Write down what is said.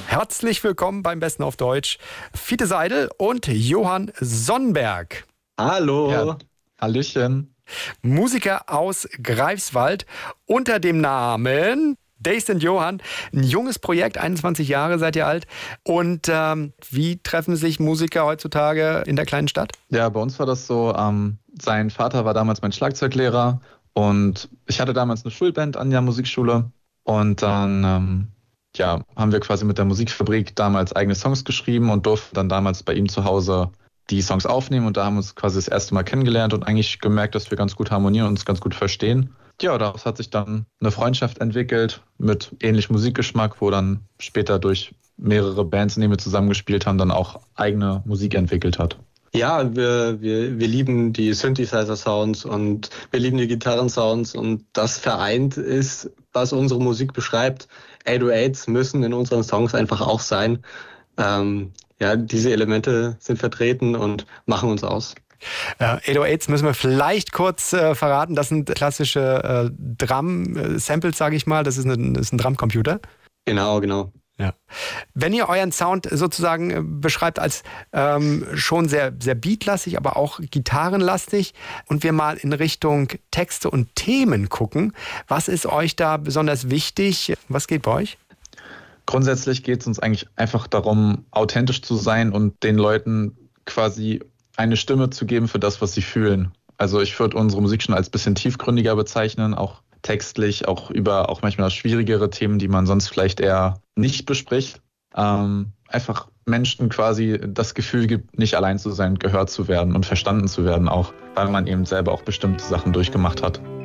Herzlich willkommen beim Besten auf Deutsch. Fiete Seidel und Johann Sonnenberg. Hallo. Ja, hallöchen. Musiker aus Greifswald unter dem Namen Dazed and Johann. Ein junges Projekt, 21 Jahre seid ihr alt. Und wie treffen sich Musiker heutzutage in der kleinen Stadt? Ja, bei uns war das so, sein Vater war damals mein Schlagzeuglehrer und ich hatte damals eine Schulband an der Musikschule und dann haben wir quasi mit der Musikfabrik damals eigene Songs geschrieben und durften dann damals bei ihm zu Hause die Songs aufnehmen und da haben wir uns quasi das erste Mal kennengelernt und eigentlich gemerkt, dass wir ganz gut harmonieren und uns ganz gut verstehen. Ja, daraus hat sich dann eine Freundschaft entwickelt mit ähnlichem Musikgeschmack, wo dann später durch mehrere Bands, in denen wir zusammengespielt haben, dann auch eigene Musik entwickelt hat. Ja, wir lieben die Synthesizer-Sounds und wir lieben die Gitarren-Sounds und das vereint ist, was unsere Musik beschreibt. 808s müssen in unseren Songs einfach auch sein. Diese Elemente sind vertreten und machen uns aus. 808s müssen wir vielleicht kurz verraten. Das sind klassische Drum-Samples, sage ich mal. Das ist ein Drumcomputer. Genau. Ja. Wenn ihr euren Sound sozusagen beschreibt als schon sehr, sehr beatlastig, aber auch gitarrenlastig und wir mal in Richtung Texte und Themen gucken, was ist euch da besonders wichtig? Was geht bei euch? Grundsätzlich geht es uns eigentlich einfach darum, authentisch zu sein und den Leuten quasi eine Stimme zu geben für das, was sie fühlen. Also ich würde unsere Musik schon als ein bisschen tiefgründiger bezeichnen, auch textlich, auch manchmal schwierigere Themen, die man sonst vielleicht eher nicht bespricht. Einfach Menschen quasi das Gefühl gibt, nicht allein zu sein, gehört zu werden und verstanden zu werden, auch weil man eben selber auch bestimmte Sachen durchgemacht hat.